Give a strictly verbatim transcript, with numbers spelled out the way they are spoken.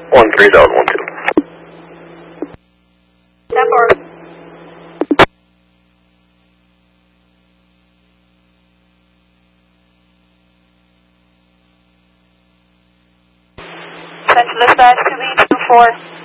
one three thousand one two. Step forward. Central dispatch to be two four.